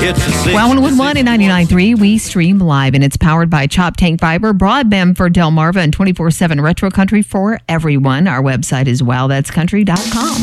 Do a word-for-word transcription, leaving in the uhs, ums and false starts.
It's a Well, one oh one and ninety-nine point three, we stream live, and it's powered by Chop Tank Fiber, broadband for Delmarva, and twenty-four seven Retro Country for everyone. Our website is wow that's country dot com.